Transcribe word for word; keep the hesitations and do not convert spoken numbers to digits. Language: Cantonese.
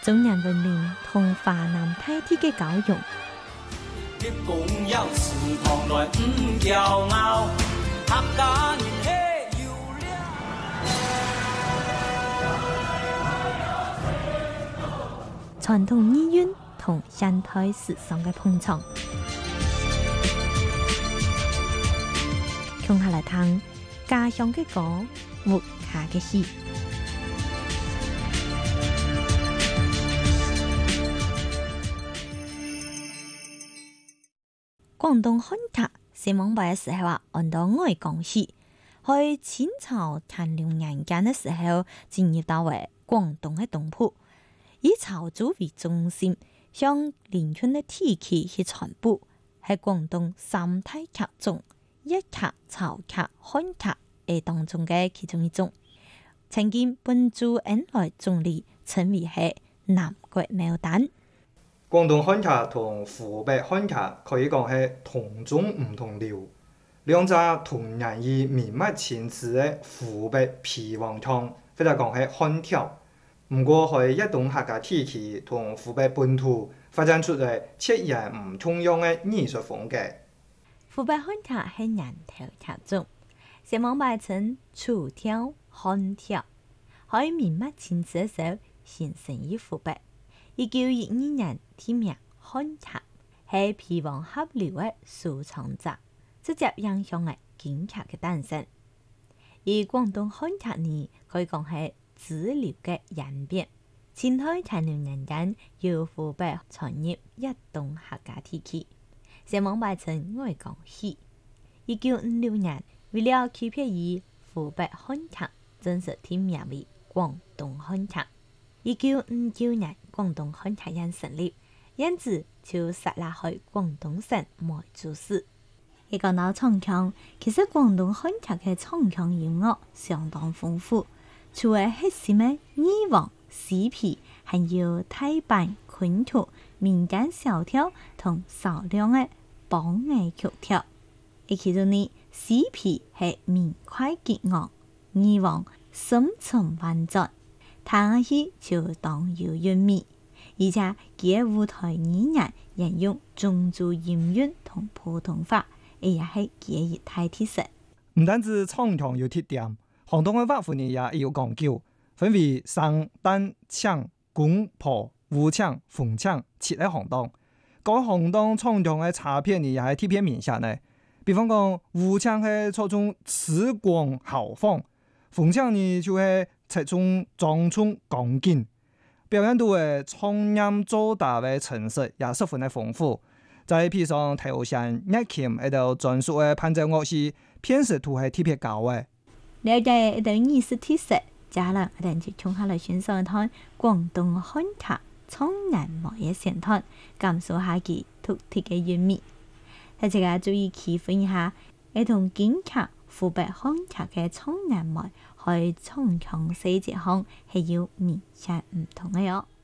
中人文明同華南大地嘅交融。 你共有時堂來唔驕傲，客家人氣要了。 傳統意願同現代時尚嘅碰撞，共下嚟聽家鄉嘅歌，活下嘅戲。廣東漢劇寫網白嘅時候話，按到外講戲，喺清朝乾隆年間嘅時候，進入到為廣東嘅東部，以潮州為中心，向連圈嘅地區去傳播，喺廣東三大劇種粵劇、潮劇、漢劇誒當中嘅其中一種。曾經本駐恩來總理稱為係南國牡丹。 廣東漢劇同湖北漢劇可以講係同種唔同調，兩者同樣以明末前次嘅湖北皮黃腔，或者講係漢跳。唔過喺一棟客家地區同湖北本土發展出嚟截然唔同樣嘅藝術風格。 湖北漢劇係人頭劇種，寫網白稱楚跳、漢跳，喺明末前次嘅時候形成於湖北。一九一二年天命漢劇係皮黃合流嘅收藏者，直接影響嘅京劇嘅誕生。而廣東漢劇呢，可以講係支流嘅演變。清代乾隆年間由湖北傳入一棟客家地區，寫網白稱外港戲。一九五六年為了區別於湖北漢劇，正式天命為廣東漢劇。一九五九年，廣東漢劇院成立，因此就設立喺廣東省梅州市。一講到唱腔，其實廣東漢劇嘅唱腔音樂相當豐富，除咗核心嘅二黃、四皮，還有大板、昆曲、民間小調同少量嘅梆藝曲調。而其中呢，四皮係明快激昂，二黃深沉婉轉。彈起就當有韻味，而且佢舞台語言沿用漳州音韻同普通話，而也係佢一大特色。 唔單止唱腔有特點，行當嘅畫法呢也有講究，分為生、旦、搶、公、婆、武搶、鳳搶七個行當。各行當唱腔嘅差別呢也係特別明顯嘅。比方講，武搶係注重詞廣豪放，鳳搶呢就係側重莊重剛勁，表現到嘅唱音做大嘅程式也十分嘅豐富。再配上頭弦、樂琴喺度專屬嘅伴奏樂器，辨識度係特別高嘅。 了解一道藝術特色，接下來我哋就從下來欣賞一趟廣東漢劇蒼南舞嘅現場，感受下佢獨特嘅韻味。大家注意區分一下，係同京劇、湖北漢劇嘅蒼南舞喺唱腔細節上係有明顯唔同嘅喲。